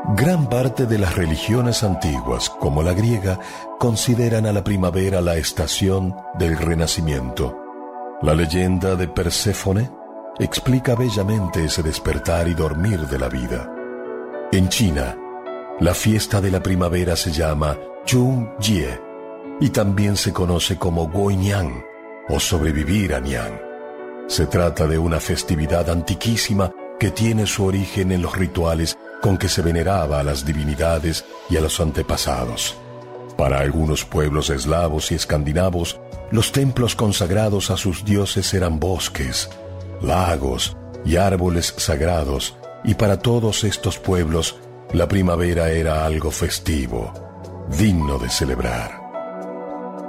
Gran parte de las religiones antiguas, como la griega, consideran a la primavera la estación del renacimiento. La leyenda de Perséfone explica bellamente ese despertar y dormir de la vida. En China, la fiesta de la primavera se llama Chungjie y también se conoce como Guoyniang o sobrevivir a Niang. Se trata de una festividad antiquísima que tiene su origen en los rituales con que se veneraba a las divinidades y a los antepasados. Para algunos pueblos eslavos y escandinavos, los templos consagrados a sus dioses eran bosques, lagos y árboles sagrados, y para todos estos pueblos, la primavera era algo festivo, digno de celebrar.